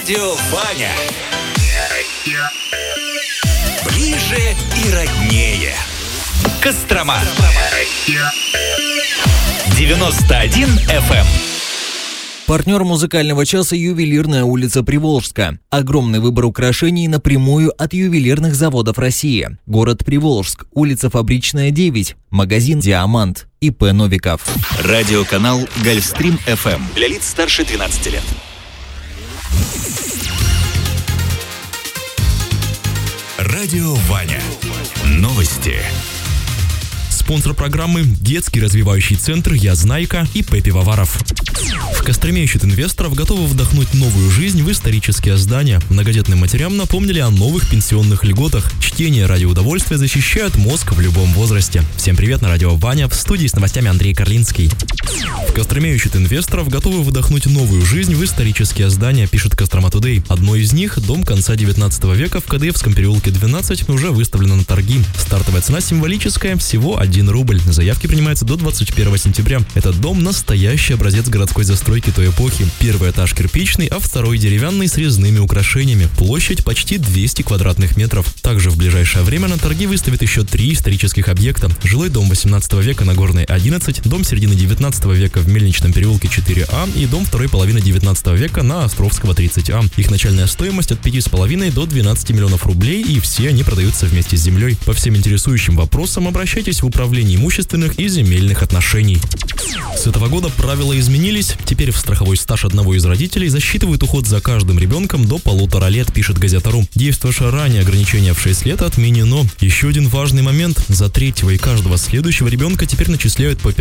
Радио Ваня. Ближе и роднее. Кострома. 91 FM. Партнер музыкального часа «Ювелирная улица Приволжска». Огромный выбор украшений напрямую от ювелирных заводов России. Город Приволжск, улица Фабричная, 9. Магазин «Диамант». ИП Новиков. Радиоканал «Гольфстрим FM». Для лиц старше 12 лет. Радио Ваня. Новости. Спонсор программы – детский развивающий центр «Я Знайка» и ИП Пивоваров. В Костроме ищут инвесторов, готовы вдохнуть новую жизнь в исторические здания. Многодетным матерям напомнили о новых пенсионных льготах. Чтение ради удовольствия защищает мозг в любом возрасте. Всем привет, на радио Ваня, в студии с новостями Андрей Карлинский. В Костроме ищут инвесторов, готовы вдохнуть новую жизнь в исторические здания, пишет Кострома Тудей. Одно из них, дом конца 19 века в КДФском переулке 12, уже выставлено на торги. Стартовая цена символическая, всего 1 рубль. Заявки принимаются до 21 сентября. Этот дом – настоящий образец городской застройки той эпохи. Первый этаж кирпичный, а второй деревянный с резными украшениями. Площадь почти 200 квадратных метров. Также в ближайшее время на торги выставят еще 3 исторических объекта. Жилой дом 18 века на Горной 11, дом середины 19 века в Мельничном переулке 4А и дом второй половины 19 века на Островского 30А. Их начальная стоимость от 5,5 до 12 миллионов рублей, и все они продаются вместе с землей. По всем интересующим вопросам обращайтесь в Управление имущественных и земельных отношений. С этого года правила изменились. Теперь в страховой стаж одного из родителей засчитывают уход за каждым ребенком до 1,5 лет, пишет Газета.ру. Действовавшее ранее ограничение в 6 лет отменено. Еще один важный момент. За третьего и каждого следующего ребенка теперь начисляют по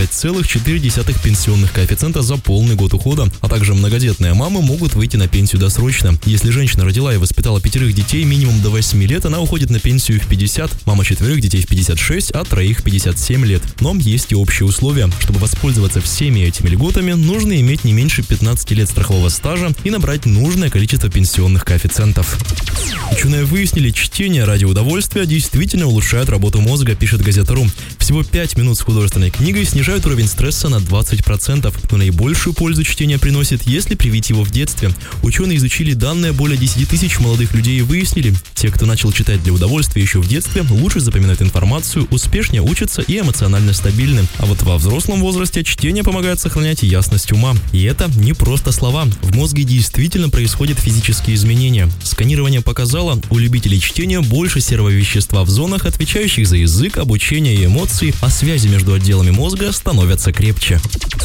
5,4 пенсионных коэффициента за полный год ухода. А также многодетные мамы могут выйти на пенсию досрочно. Если женщина родила и воспитала 5 детей минимум до 8 лет, она уходит на пенсию в 50, мама 4 детей в 56, а 3 в 57 лет. Но есть и общие условия. Чтобы воспользоваться всеми этими льготами, нужно иметь не меньше 15 лет страхового стажа и набрать нужное количество пенсионных коэффициентов. Ученые выяснили, чтение ради удовольствия действительно улучшает работу мозга, пишет Газета.ру. Всего 5 минут с художественной книгой снижают уровень стресса на 20%, но наибольшую пользу чтение приносит, если привить его в детстве. Ученые изучили данные более 10 тысяч молодых людей и выяснили, те, кто начал читать для удовольствия еще в детстве, лучше запоминают информацию, успешнее учатся и эмоционально стабильны. А вот во взрослом возрасте чтение помогает сохранять ясность ума. И это не просто слова. В мозге действительно происходят физические изменения. Сканирование показало, у любителей чтения больше серого вещества в зонах, отвечающих за язык, обучение и эмоции, а связи между отделами мозга становятся крепче.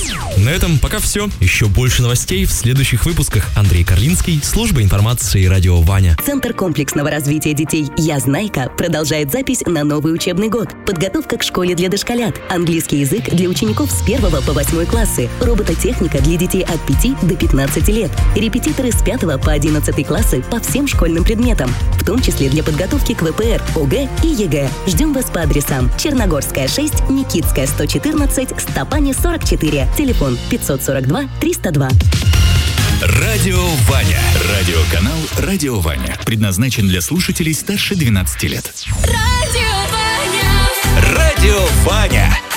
На этом пока все. Еще больше новостей в следующих выпусках. Андрей Карлинский, служба информации «Радио Ваня». Центр комплексного развития детей «Я Знайка» продолжает запись на новый учебный год. Подготовка к школе для дошколят, английский язык для учеников с 1 по 8 классы, робототехника для детей от 5 до 15 лет, репетиторы с 5 по 11 классы по всем школьным предметам, в том числе для подготовки к ВПР, ОГЭ и ЕГЭ. Ждем вас по адресам: Черногорская 6, Никитская 114, Стопани 44, телефон 542 302. Радио Ваня. Радиоканал «Радио Ваня». Предназначен для слушателей старше 12 лет. Радио Ваня. Радио Ваня.